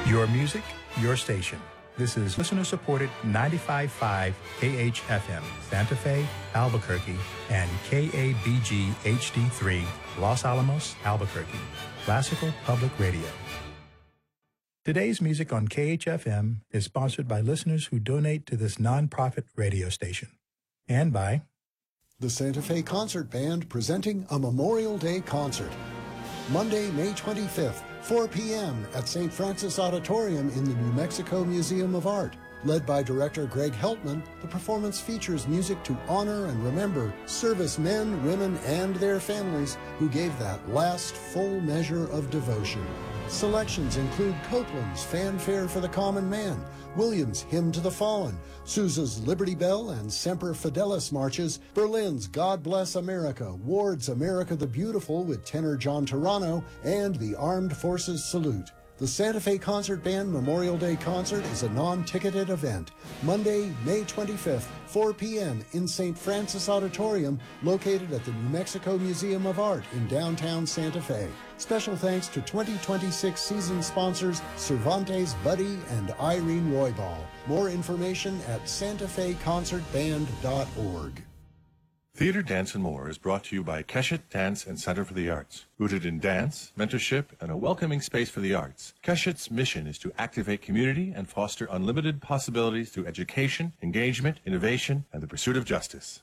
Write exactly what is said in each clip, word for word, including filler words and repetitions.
Your music, your station. This is listener-supported ninety-five point five K H F M, Santa Fe, Albuquerque, and K A B G H D three, Los Alamos, Albuquerque. Classical Public Radio. Today's music on K H F M is sponsored by listeners who donate to this nonprofit radio station. And by the Santa Fe Concert Band presenting a Memorial Day concert. Monday, May twenty-fifth, four p.m. at Saint Francis Auditorium in the New Mexico Museum of Art. Led by director Greg Heltman, the performance features music to honor and remember servicemen, women, and their families who gave that last full measure of devotion. Selections include Copeland's Fanfare for the Common Man, Williams' Hymn to the Fallen, Sousa's Liberty Bell and Semper Fidelis marches, Berlin's God Bless America, Ward's America the Beautiful with tenor John Turano, and the Armed Forces Salute. The Santa Fe Concert Band Memorial Day Concert is a non-ticketed event. Monday, May twenty-fifth, four p.m. in Saint Francis Auditorium, located at the New Mexico Museum of Art in downtown Santa Fe. Special thanks to twenty twenty-six season sponsors Cervantes, Buddy, and Irene Roybal. More information at santa fe concert band dot org. Theater, Dance, and More is brought to you by Keshet Dance and Center for the Arts. Rooted in dance, mentorship, and a welcoming space for the arts, Keshet's mission is to activate community and foster unlimited possibilities through education, engagement, innovation, and the pursuit of justice.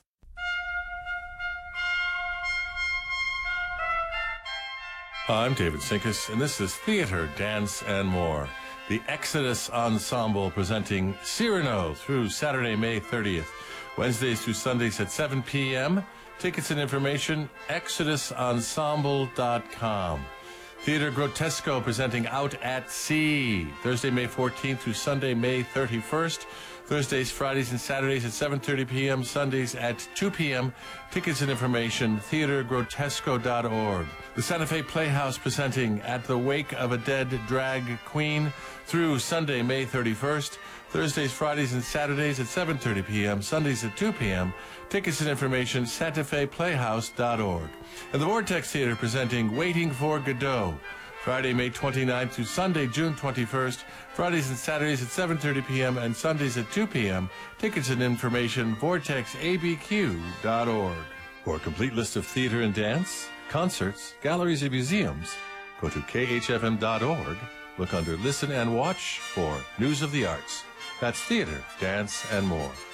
I'm David Sinkus, and this is Theater, Dance, and More. The Exodus Ensemble presenting Cyrano through Saturday, May thirtieth. Wednesdays through Sundays at seven p.m. Tickets and information, exodus ensemble dot com. Theater Grotesco presenting Out at Sea. Thursday, May fourteenth through Sunday, May thirty-first. Thursdays, Fridays, and Saturdays at seven thirty p.m. Sundays at two p.m. Tickets and information, theater grotesco dot org. The Santa Fe Playhouse presenting At the Wake of a Dead Drag Queen through Sunday, May thirty-first. Thursdays, Fridays, and Saturdays at seven thirty p.m., Sundays at two p.m. Tickets and information, santa fe playhouse dot org. And the Vortex Theater presenting Waiting for Godot. Friday, May twenty-ninth through Sunday, June twenty-first. Fridays and Saturdays at seven thirty p.m. and Sundays at two p.m. Tickets and information, vortex a b q dot org. For a complete list of theater and dance, concerts, galleries, and museums, go to k h f m dot org. Look under Listen and Watch for News of the Arts. That's Theater, Dance, and More.